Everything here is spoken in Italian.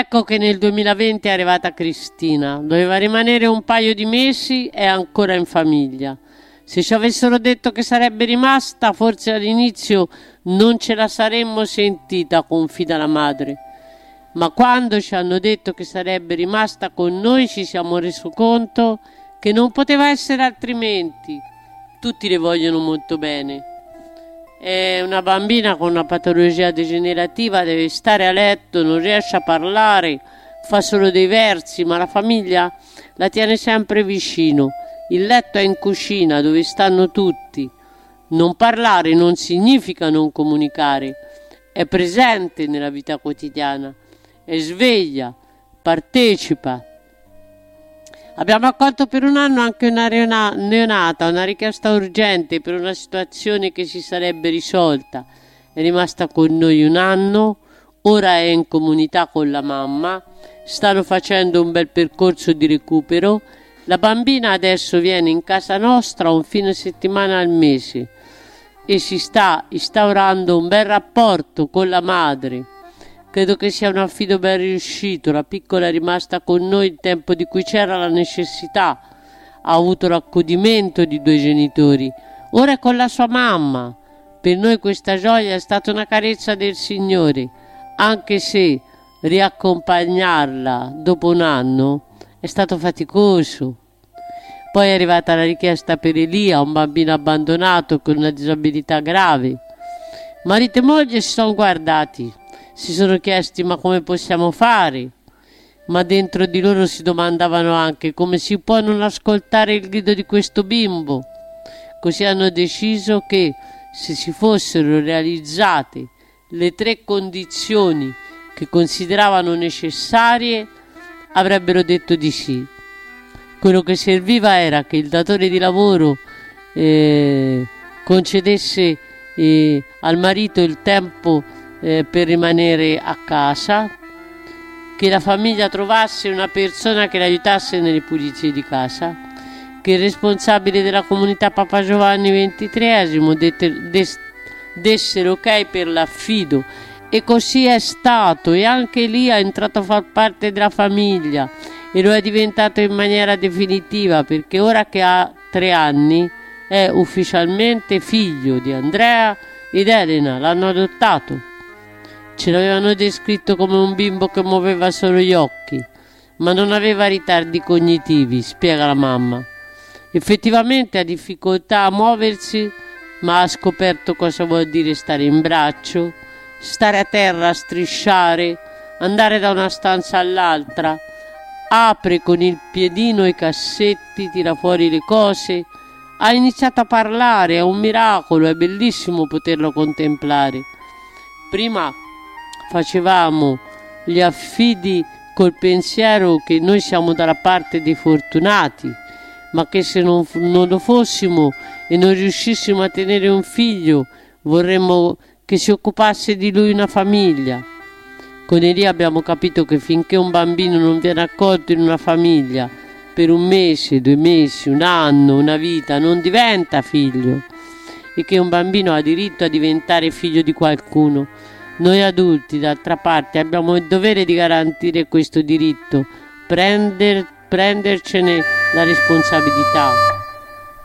Ecco che nel 2020 è arrivata Cristina. Doveva rimanere un paio di mesi e è ancora in famiglia. Se ci avessero detto che sarebbe rimasta, forse all'inizio non ce la saremmo sentita, confida la madre. Ma quando ci hanno detto che sarebbe rimasta con noi ci siamo resi conto che non poteva essere altrimenti. Tutti le vogliono molto bene. È una bambina con una patologia degenerativa, deve stare a letto, non riesce a parlare, fa solo dei versi, ma la famiglia la tiene sempre vicino. Il letto è in cucina, dove stanno tutti. Non parlare non significa non comunicare, è presente nella vita quotidiana, è sveglia, partecipa. Abbiamo accolto per un anno anche una neonata, una richiesta urgente per una situazione che si sarebbe risolta. È rimasta con noi un anno, ora è in comunità con la mamma, stanno facendo un bel percorso di recupero. La bambina adesso viene in casa nostra un fine settimana al mese e si sta instaurando un bel rapporto con la madre. Credo che sia un affido ben riuscito. La piccola è rimasta con noi il tempo di cui c'era la necessità. Ha avuto l'accudimento di 2 genitori. Ora è con la sua mamma. Per noi questa gioia è stata una carezza del Signore, anche se riaccompagnarla dopo un anno è stato faticoso. Poi è arrivata la richiesta per Elia, un bambino abbandonato con una disabilità grave. Marito e moglie si sono guardati. Si sono chiesti ma come possiamo fare? Ma dentro di loro si domandavano anche come si può non ascoltare il grido di questo bimbo. Così hanno deciso che se si fossero realizzate le 3 condizioni che consideravano necessarie avrebbero detto di sì. Quello che serviva era che il datore di lavoro concedesse al marito il tempo per rimanere a casa, che la famiglia trovasse una persona che l'aiutasse nelle pulizie di casa, che il responsabile della comunità Papa Giovanni XXIII desse l'ok per l'affido, e così è stato, e anche lì è entrato a far parte della famiglia e lo è diventato in maniera definitiva, perché ora che ha 3 anni è ufficialmente figlio di Andrea ed Elena, l'hanno adottato. Ce l'avevano descritto come un bimbo che muoveva solo gli occhi, ma non aveva ritardi cognitivi, spiega la mamma. Effettivamente ha difficoltà a muoversi, ma ha scoperto cosa vuol dire stare in braccio, stare a terra a strisciare, andare da una stanza all'altra, apre con il piedino i cassetti, tira fuori le cose, ha iniziato a parlare, è un miracolo, è bellissimo poterlo contemplare. Prima facevamo gli affidi col pensiero che noi siamo dalla parte dei fortunati, ma che se non lo fossimo e non riuscissimo a tenere un figlio, vorremmo che si occupasse di lui una famiglia. Con Elia abbiamo capito che finché un bambino non viene accolto in una famiglia per 1 mese, 2 mesi, 1 anno, una vita, non diventa figlio, e che un bambino ha diritto a diventare figlio di qualcuno. Noi adulti, d'altra parte, abbiamo il dovere di garantire questo diritto, prendercene la responsabilità.